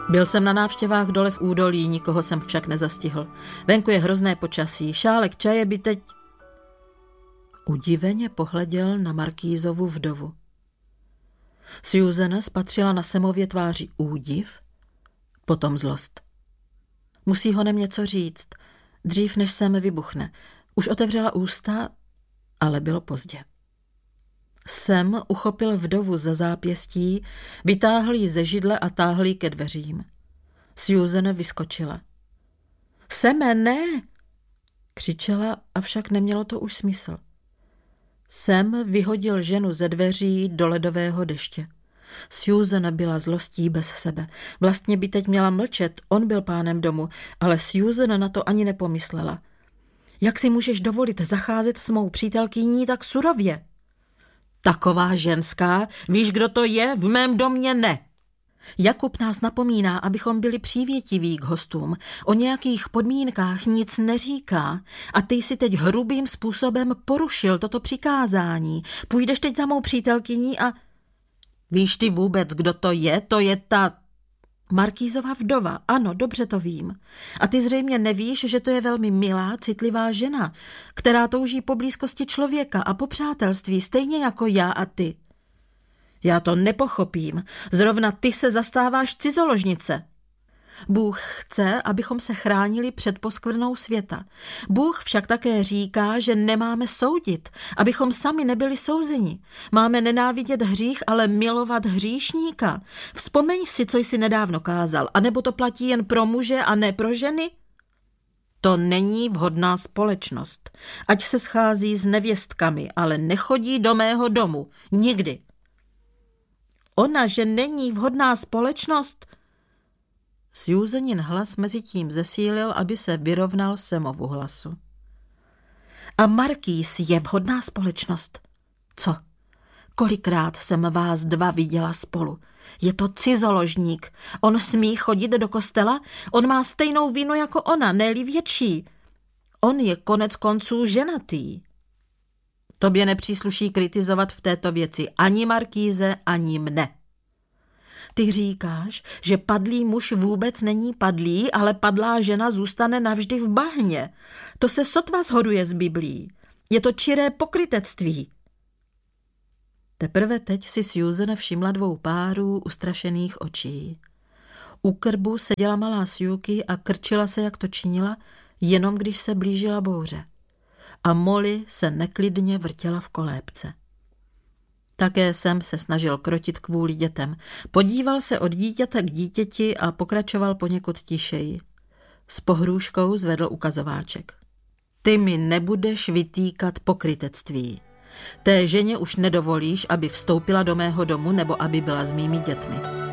Byl jsem na návštěvách dole v údolí, nikoho jsem však nezastihl. Venku je hrozné počasí, šálek čaje by teď... Udiveně pohleděl na Markýzovu vdovu. Susan spatřila na Samově tváři údiv, potom zlost. Musí honem něco říct, dřív než Sam vybuchne. Už otevřela ústa, ale bylo pozdě. Sam uchopil vdovu za zápěstí, vytáhl ji ze židle a táhl ji ke dveřím. Susan vyskočila. Same, ne! Křičela, avšak nemělo to už smysl. Sam vyhodil ženu ze dveří do ledového deště. Susan byla zlostí bez sebe. Vlastně by teď měla mlčet, on byl pánem domu, ale Susan na to ani nepomyslela. Jak si můžeš dovolit zacházet s mou přítelkyní tak surově? Taková ženská, víš, kdo to je? V mém domě ne. Jakub nás napomíná, abychom byli přívětiví k hostům. O nějakých podmínkách nic neříká a ty si teď hrubým způsobem porušil toto přikázání. Půjdeš teď za mou přítelkyní a... Víš ty vůbec, kdo to je? To je ta... Markýzova vdova, ano, dobře to vím. A ty zřejmě nevíš, že to je velmi milá, citlivá žena, která touží po blízkosti člověka a po přátelství, stejně jako já a ty. Já to nepochopím. Zrovna ty se zastáváš cizoložnice. Bůh chce, abychom se chránili před poskvrnou světa. Bůh však také říká, že nemáme soudit, abychom sami nebyli souzeni. Máme nenávidět hřích, ale milovat hříšníka. Vzpomeň si, co jsi nedávno kázal, anebo to platí jen pro muže a ne pro ženy? To není vhodná společnost. Ať se schází s nevěstkami, ale nechodí do mého domu. Nikdy. Ona, že není vhodná společnost? Susanin hlas mezi tím zesílil, aby se vyrovnal Samovu hlasu. A Markýz je vhodná společnost. Co? Kolikrát jsem vás dva viděla spolu? Je to cizoložník. On smí chodit do kostela? On má stejnou vinu jako ona, ne-li větší. On je konec konců ženatý. Tobě nepřísluší kritizovat v této věci ani Markýze, ani mne. Ty říkáš, že padlý muž vůbec není padlý, ale padlá žena zůstane navždy v bahně. To se sotva shoduje s Biblií. Je to čiré pokrytectví. Teprve teď si Susan všimla dvou párů ustrašených očí. U krbu seděla malá Suky a krčila se, jak to činila, jenom když se blížila bouře. A Molly se neklidně vrtěla v kolébce. Také jsem se snažil krotit kvůli dětem. Podíval se od dítěte k dítěti a pokračoval poněkud tišeji. S pohrůžkou zvedl ukazováček. Ty mi nebudeš vytýkat pokrytectví. Té ženě už nedovolíš, aby vstoupila do mého domu nebo aby byla s mými dětmi.